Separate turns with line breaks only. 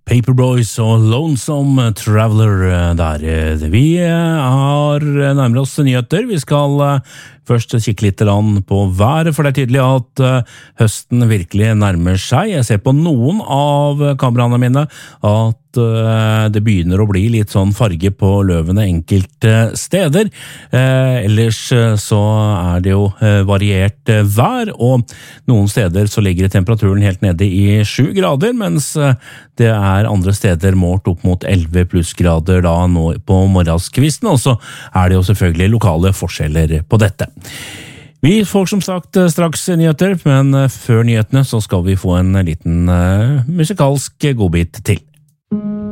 Paperboys og Lonesome Traveler der. Vi har nærmere oss nyheter. Vi skal først kikke litt på været, for det er tydelig at høsten virkelig nærmer seg. Jeg ser på noen av kameraene mine at det begynner å bli litt sånn farge på løvene enkelte steder. Ellers så er det jo variert vær, og noen steder så ligger temperaturen helt nede i 7 grader, mens det er andre steder målt opp mot 11 plussgrader da nå på morgenskvisten, og så er det jo selvfølgelig lokale forskjeller på dette. Vi får som sagt straks nyheter, men før nyhetene så skal vi få en liten musikalsk godbit til.